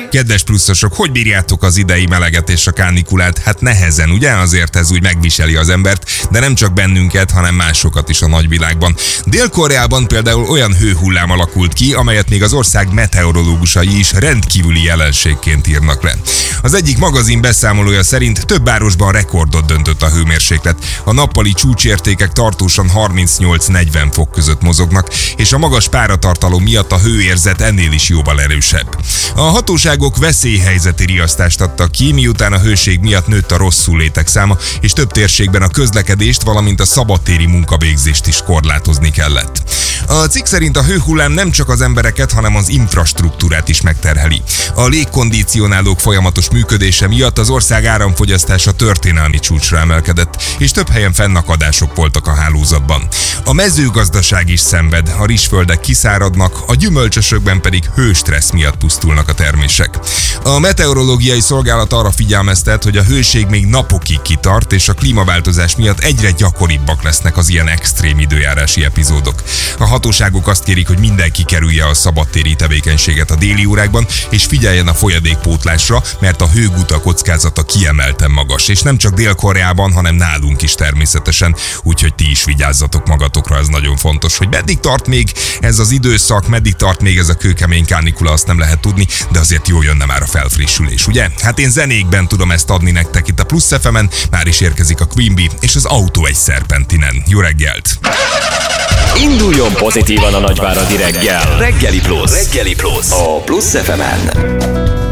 Kedves pluszosok, hogy bírjátok az idei meleget és a kánikulát? Hát nehezen, ugye? Azért ez úgy megviseli az embert, de nem csak bennünket, hanem másokat is a nagyvilágban. Dél-Koreában például olyan hőhullám alakult ki, amelyet még az ország meteorológusai is rendkívüli jelenségként írnak le. Az egyik magazin beszámolója szerint több városban rekordot döntött a hőmérséklet. A nappali csúcsértékek tartósan 38-40 fok között mozognak, és a magas páratartalom miatt a hőérzet ennél is jóval erősebb. A hatóságok veszélyhelyzeti riasztást adtak ki, miután a hőség miatt nőtt a rosszullétek száma, és több térségben a közlekedést, valamint a szabadtéri munkavégzést is korlátozni kellett. A cikk szerint a hőhullám nem csak az embereket, hanem az infrastruktúrát is megterheli. A légkondicionálók folyamatos működése miatt az ország áramfogyasztása történelmi csúcsra emelkedett, és több helyen fennakadások voltak a hálózatban. A mezőgazdaság is szenved, a rizsföldek kiszáradnak, a gyümölcsösökben pedig hőstressz miatt pusztulnak a termések. A meteorológiai szolgálat arra figyelmeztet, hogy a hőség még napokig kitart, és a klímaváltozás miatt egyre gyakoribbak lesznek az ilyen extrém időjárási epizódok. A hatóságok azt kérik, hogy mindenki kerülje a szabadtéri tevékenységet a déli órákban, és figyeljen a folyadékpótlásra, mert a hőguta kockázata kiemelten magas, és nem csak Dél-Koreában, hanem nálunk is természetesen, úgyhogy ti is vigyázzatok magatokra, ez nagyon fontos. Hogy meddig tart még ez az időszak, meddig tart még ez a kőkemény kánikula, azt nem lehet tudni, de azért jó jönne már a felfrissülés, ugye? Hát én zenékben tudom ezt adni nektek itt a Plusz FM-en, már is érkezik a Queen Bee és az Autó egy szerpentinen. Jó reggelt! Induljon pozitívan a nagyváradi reggel. Reggeli Plusz. A Plusz FM-en.